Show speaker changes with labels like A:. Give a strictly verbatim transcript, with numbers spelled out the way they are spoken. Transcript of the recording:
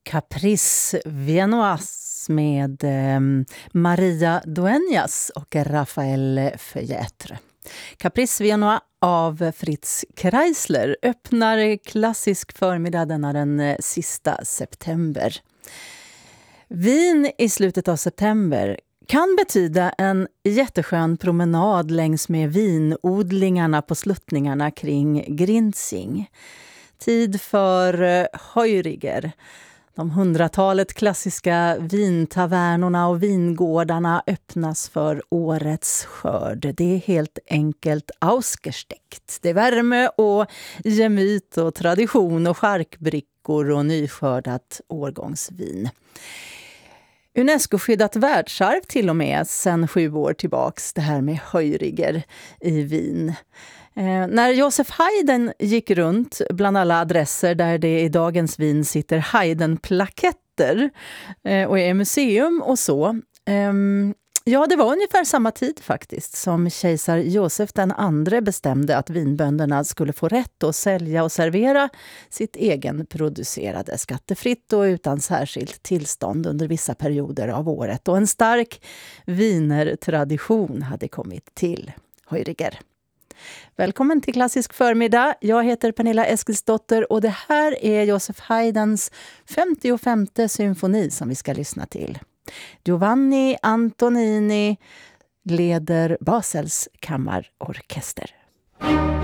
A: Caprice Viennoise med eh, Maria Dueñas och Rafael Feuilletre. Caprice Viennoise av Fritz Kreisler öppnar klassisk förmiddag denna den sista september. Wien i slutet av september kan betyda en jätteskön promenad längs med vinodlingarna på sluttningarna kring Grinzing. Tid för Heuriger. De hundratalet klassiska vintavernorna och vingårdarna öppnas för årets skörd. Det är helt enkelt ausgesteckt. Det är värme och gemyt och tradition och charkbrickor och nyskördat årgångsvin. UNESCO-skyddat världsarv till och med sedan sju år tillbaks, det här med Heuriger i Wien. Eh, när Joseph Haydn gick runt bland alla adresser där det i dagens Wien sitter Haydn-plaketter eh, och är museum och så. Eh, ja, det var ungefär samma tid faktiskt som kejsar Josef den andre bestämde att vinbönderna skulle få rätt att sälja och servera sitt egenproducerade skattefritt och utan särskilt tillstånd under vissa perioder av året. Och en stark vinertradition hade kommit till Heuriger. Välkommen till Klassisk förmiddag. Jag heter Pernilla Eskilsdotter och det här är Joseph Haydns femtiofemte symfoni som vi ska lyssna till. Giovanni Antonini leder Basels kammarorkester.